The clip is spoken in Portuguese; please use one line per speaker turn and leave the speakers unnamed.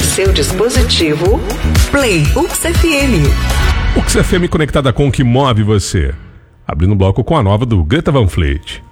seu dispositivo, Play UX FM.
UX FM conectada com o que move você. Abrindo o bloco com a nova do Greta Van Fleet.